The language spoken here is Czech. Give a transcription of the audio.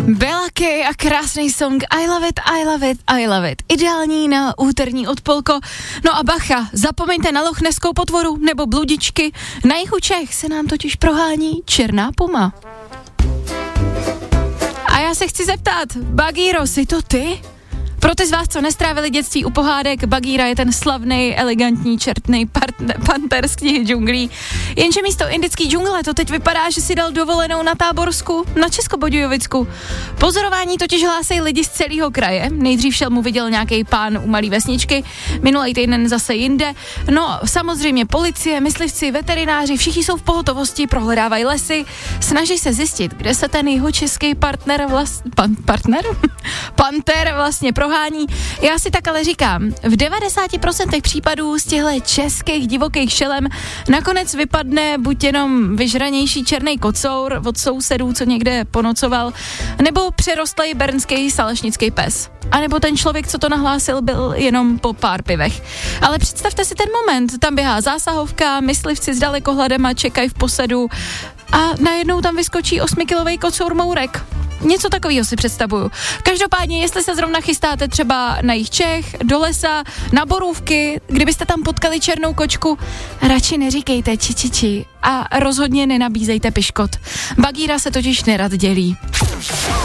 Bella Kay a krásný song I love it, I love it, I love it. Ideální na úterní odpolko. No a bacha, zapomeňte na lochneskou potvoru nebo bludičky. Na jihu Čech se nám totiž prohání černá puma. A já se chci zeptat, Bagíro, jsi to ty? Pro ty z vás, co nestrávili dětství u pohádek, Bagíra je ten slavný, elegantní, čertnej panter z knihy džunglí. Jenže místo indický džungle to teď vypadá, že si dal dovolenou na Táborsku, na Českobudějovicku. Pozorování totiž hlásejí lidi z celého kraje. Nejdřív šel mu viděl nějaký pán u malý vesničky, minulý týden zase jinde. No, samozřejmě policie, myslivci, veterináři, všichni jsou v pohotovosti, prohledávají lesy, snaží se zjistit, kde se ten jihočeský panter vlastně prohání. Já si tak ale říkám, v 90% případů z těchto českých divokých šelem nakonec vypadne buď jenom vyžranější černý kocour od sousedů, co někde ponocoval, nebo přerostlej bernský salešnický pes. A nebo ten člověk, co to nahlásil, byl jenom po pár pivech. Ale představte si ten moment, tam běhá zásahovka, myslivci s dalekohledem čekají v posedu a najednou tam vyskočí 8kilový kocour mourek. Něco takového si představuju. Každopádně, jestli se zrovna chystáte třeba na jih Čech, do lesa, na borůvky, kdybyste tam potkali černou kočku, radši neříkejte či a rozhodně nenabízejte piškot. Bagíra se totiž nerad dělí.